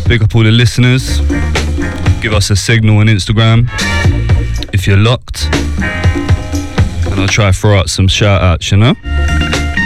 Big up all the listeners. Give us a signal on Instagram if you're locked. And I'll try to throw out some shout outs, you know?